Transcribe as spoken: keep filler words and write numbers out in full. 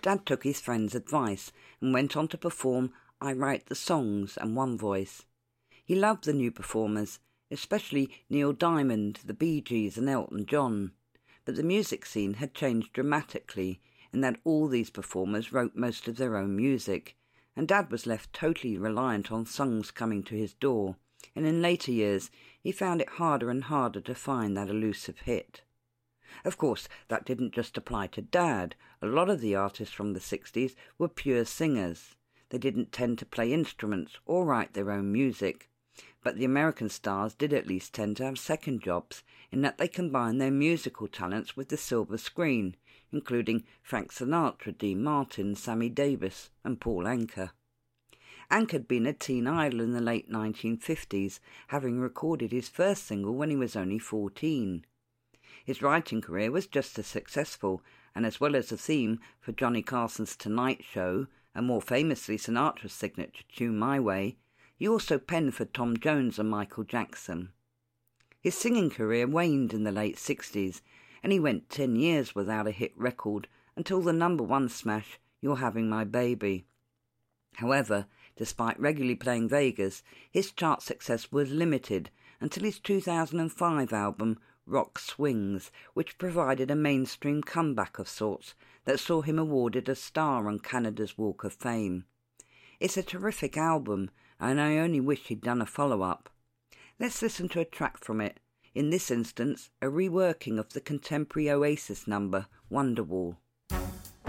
Dad took his friend's advice and went on to perform I Write the Songs and One Voice. He loved the new performers, especially Neil Diamond, the Bee Gees and Elton John. But the music scene had changed dramatically in that all these performers wrote most of their own music, and Dad was left totally reliant on songs coming to his door, and in later years he found it harder and harder to find that elusive hit. Of course, that didn't just apply to Dad. A lot of the artists from the sixties were pure singers. They didn't tend to play instruments or write their own music. But the American stars did at least tend to have second jobs, in that they combined their musical talents with the silver screen, including Frank Sinatra, Dean Martin, Sammy Davis and Paul Anka. Anka had been a teen idol in the late nineteen fifties, having recorded his first single when he was only fourteen. His writing career was just as successful, and as well as the theme for Johnny Carson's Tonight Show, and more famously Sinatra's signature tune My Way, he also penned for Tom Jones and Michael Jackson. His singing career waned in the late sixties, and he went ten years without a hit record until the number one smash, You're Having My Baby. However, despite regularly playing Vegas, his chart success was limited until his two thousand five album Rock Swings, which provided a mainstream comeback of sorts that saw him awarded a star on Canada's Walk of Fame. It's a terrific album, and I only wish he'd done a follow-up. Let's listen to a track from it, in this instance a reworking of the contemporary Oasis number Wonderwall.